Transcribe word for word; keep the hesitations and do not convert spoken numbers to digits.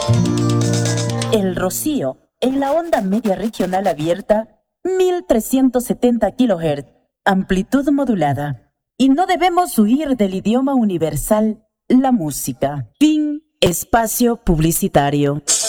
El Rocío, en la onda media regional abierta, mil trescientos setenta kilohertz, amplitud modulada. Y no debemos huir del idioma universal, la música. Fin espacio publicitario.